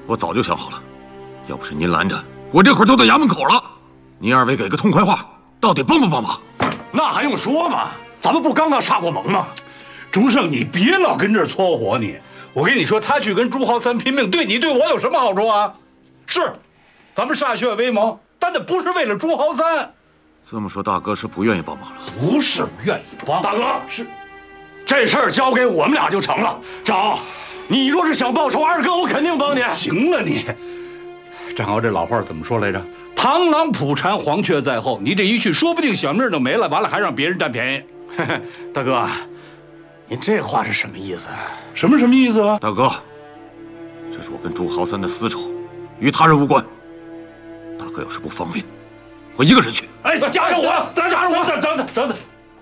我早就想好了，要不是您拦着，我这会儿就到衙门口了。您二位给个痛快话，到底帮不帮忙？ 那还用说吗？咱们不刚刚杀过盟吗？ 钟胜，你别老跟这儿搓火你。我跟你说，他去跟朱豪三拼命，对你对我有什么好处啊？是，咱们歃血为盟，但那不是为了朱豪三。 这么说，大哥是不愿意帮忙了？ 不是不愿意帮， 大哥是， 这事儿交给我们俩就成了。张，你若是想报仇，二哥我肯定帮你。 行了你，张敖这老话怎么说来着？螳螂捕蝉，黄雀在后。你这一去，说不定小命就没了，完了还让别人占便宜。 大哥，您这话是什么意思？ 什么意思啊？ 大哥，这是我跟朱豪三的私仇，与他人无关。大哥要是不方便，我一个人去。 哎，加上我，加上我， 等。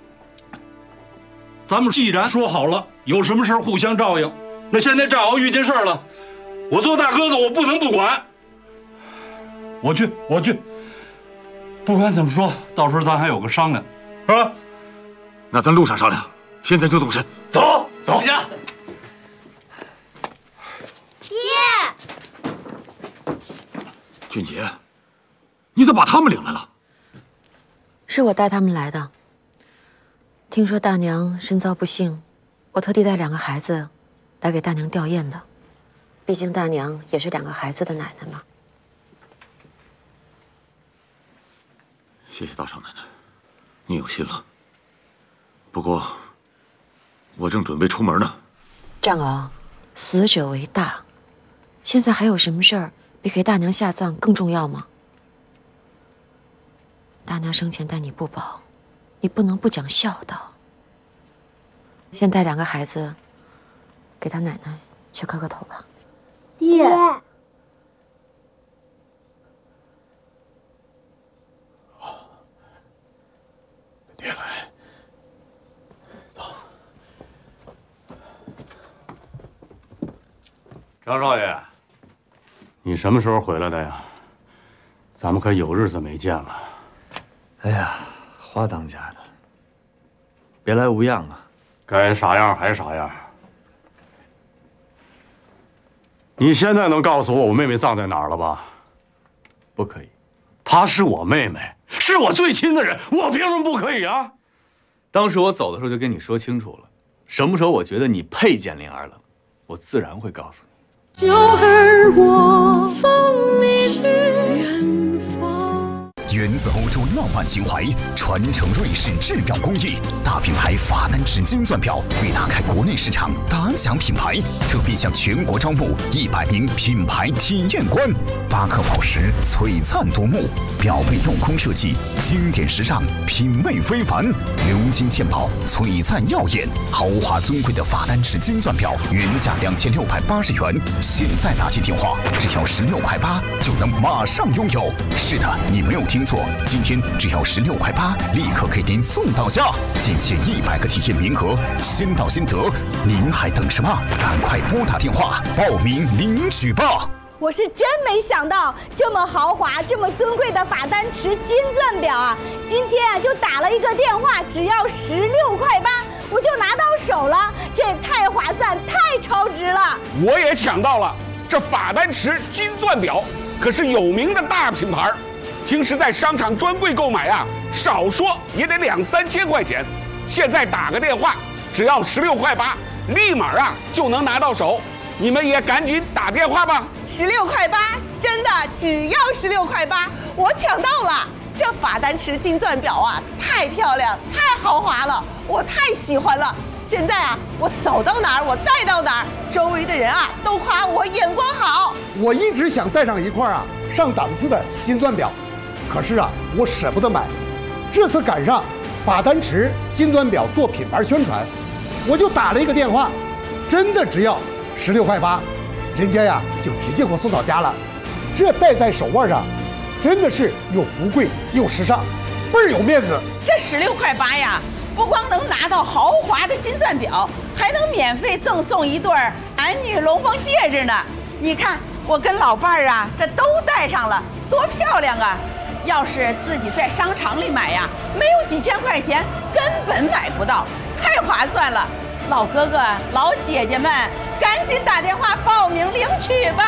咱们既然说好了，有什么事互相照应，那现在张敖遇见事儿了，我做大哥的我不能不管。我去。不管怎么说，到时候咱还有个商量，是吧？ 那咱路上商量，现在就动身。 走。 回家。 爹， 俊杰，你咋把他们领来了？ 是我带他们来的。听说大娘身遭不幸，我特地带2个孩子来给大娘吊唁的。毕竟大娘也是2个孩子的奶奶嘛。 谢谢大少奶奶，你有心了。不过，我正准备出门呢。 张敖，死者为大，现在还有什么事儿比给大娘下葬更重要吗？大娘生前待你不薄，你不能不讲孝道。先带2个孩子给他奶奶去磕个头吧。 爹。 爹来，走。 张少爷，你什么时候回来的呀？咱们可有日子没见了。 哎呀，花当家的，别来无恙啊！ 该啥样还啥样。你现在能告诉我妹妹葬在哪儿了吧？ 不可以。 她是我妹妹，是我最亲的人，我凭什么不可以啊？ 当时我走的时候就跟你说清楚了，什么时候我觉得你配见林二冷，我自然会告诉你。 就儿我送你去远方。 源自欧洲浪漫情怀，传承瑞士质表工艺，大品牌法丹池金钻表为打开国内市场打响品牌，特别向全国招募100名品牌体验官。8克宝石，璀璨夺目，表背镂空设计，经典时尚，品味非凡，鎏金嵌宝，璀璨耀眼，豪华尊贵的法丹池金钻表，原价2680元，现在打进电话，只要16块8就能马上拥有。是的，你没有听错，今天只要16块8，立刻给您送到家，仅限100个体验名额，先到先得。您还等什么？赶快拨打电话报名领取吧！ 我是真没想到，这么豪华、这么尊贵的法丹池金钻表啊，今天啊就打了一个电话，只要16块8，我就拿到手了，这也太划算、太超值了。 我也抢到了，这法丹池金钻表可是有名的大品牌，平时在商场专柜购买啊，少说也得2、3千块钱。现在打个电话，只要16块8，立马啊就能拿到手。你们也赶紧打电话吧 ！16块8，真的只要16块8，我抢到了！这法丹池金钻表啊，太漂亮，太豪华了，我太喜欢了。现在啊，我走到哪儿，我戴到哪儿，周围的人啊都夸我眼光好。 我一直想戴上一块啊上档次的金钻表，可是啊，我舍不得买。这次赶上法丹池金钻表做品牌宣传，我就打了一个电话，真的只要16块8，人家呀就直接给我送到家了。这戴在手腕上，真的是又富贵又时尚，倍儿有面子。 这16块8呀，不光能拿到豪华的金钻表，还能免费赠送一对男女龙凤戒指呢。你看我跟老伴儿啊，这都戴上了，多漂亮啊！要是自己在商场里买呀，没有几千块钱根本买不到，太划算了。老哥哥、老姐姐们，赶紧打电话报名领取吧！